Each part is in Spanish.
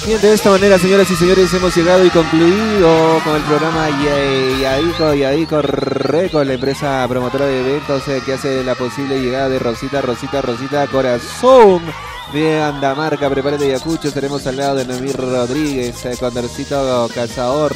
Bien, de esta manera, señoras y señores, hemos llegado y concluido con el programa Yadico Record, la empresa promotora de eventos que hace la posible llegada de Rosita Corazón de Andamarca. Prepárate, Ayacucho, estaremos al lado de Noemí Rodríguez, Condorcito Cazador,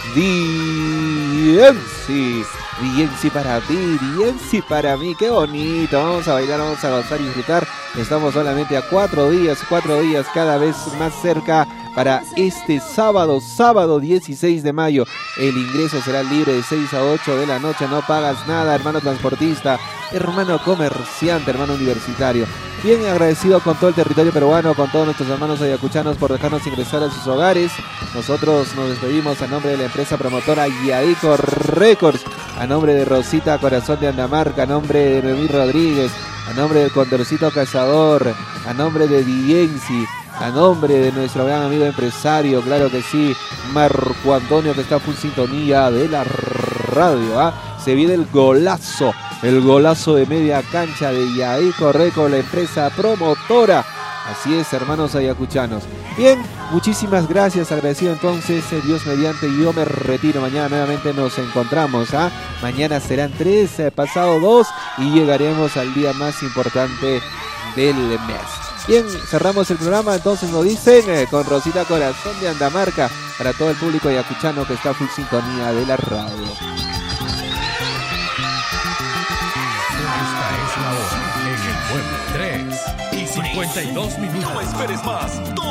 Diensi para ti, Diensi para mí, qué bonito. Vamos a bailar, vamos a gozar y disfrutar. Estamos solamente a 4 días cada vez más cerca para este sábado 16 de mayo. El ingreso será libre de 6 a 8 de la noche, no pagas nada, hermano transportista, hermano comerciante, hermano universitario. Bien agradecido con todo el territorio peruano, con todos nuestros hermanos ayacuchanos por dejarnos ingresar a sus hogares. Nosotros nos despedimos a nombre de la empresa promotora Yadico Records, a nombre de Rosita Corazón de Andamarca, a nombre de Noemí Rodríguez, a nombre del Condorcito Cazador, a nombre de Diensi, a nombre de nuestro gran amigo empresario, claro que sí, Marco Antonio, que está full sintonía de la radio. Se viene el golazo de media cancha de Yadico Records, la empresa promotora. Así es, hermanos ayacuchanos. Bien, muchísimas gracias, agradecido entonces, Dios mediante, yo me retiro. Mañana nuevamente nos encontramos. Mañana serán 3, pasado 2 y llegaremos al día más importante del mes. Bien, cerramos el programa, entonces nos dicen, con Rosita Corazón de Andamarca, para todo el público ayacuchano que está full sintonía de la radio. Esta es la hora en el pueblo. 3:52. No esperes más.